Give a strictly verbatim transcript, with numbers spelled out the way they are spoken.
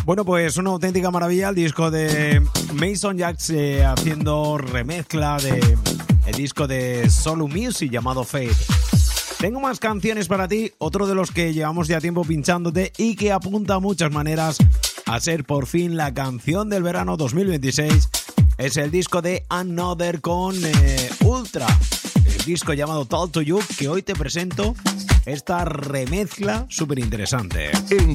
Bueno, pues una auténtica maravilla el disco de Mason Jax eh, haciendo remezcla de el disco de Solo Music llamado Fate. Tengo más canciones para ti, otro de los que llevamos ya tiempo pinchándote y que apunta a muchas maneras a ser por fin la canción del verano dos mil veintiséis. Es el disco de Another con eh, Ultra, el disco llamado Talk to You, que hoy te presento esta remezcla súper interesante.